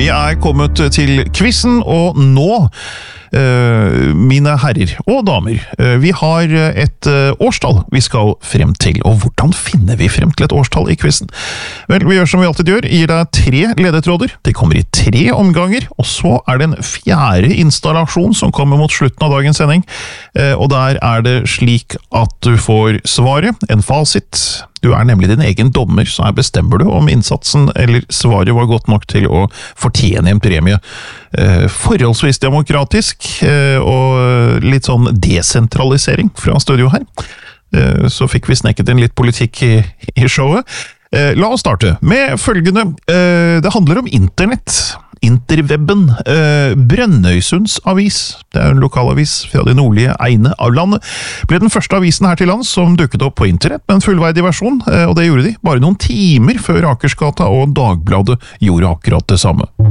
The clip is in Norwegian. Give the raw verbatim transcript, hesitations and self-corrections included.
Vi er kommet til quizen, og nå, uh, mine herrer og damer, uh, vi har et uh, årstall vi skal frem til. Og hvordan finner vi frem til et årstall i quizen? Vel, vi gjør som vi alltid gjør, gir deg tre ledetråder. De kommer i tre omganger, og så er det en fjerde installasjon som kommer mot slutten av dagens sending. Uh, og der er det slik at du får svaret, en fasit. Du er nemlig din egen dommer, så her bestemmer du om innsatsen eller svaret var godt nok til å fortjene en premie. Eh, forholdsvis demokratisk, eh, og litt sånn desentralisering fra studio her. Eh, så fikk vi snekket inn litt politikk i, i showet. Eh, la oss starte med følgende. Eh, det handler om internett. Interwebben. Eh, Brønnøysunds avis, det er en lokalavis fra det nordlige egne av landet, ble den første avisen her til lands som dukket opp på internett med en fullverdig versjon, eh, og det gjorde de bare noen timer før Akersgata og Dagbladet gjorde akkurat det samme.